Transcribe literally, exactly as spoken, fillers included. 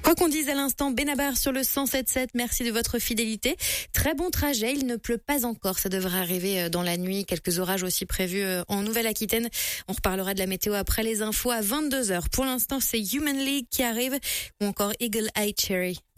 Quoi qu'on dise à l'instant, Benabar sur le cent sept sept, merci de votre fidélité. Très bon trajet, il ne pleut pas encore, ça devrait arriver dans la nuit. Quelques orages aussi prévus en Nouvelle-Aquitaine. On reparlera de la météo après les infos à vingt-deux heures. Pour l'instant, c'est Human League qui arrive ou encore Eagle Eye Cherry.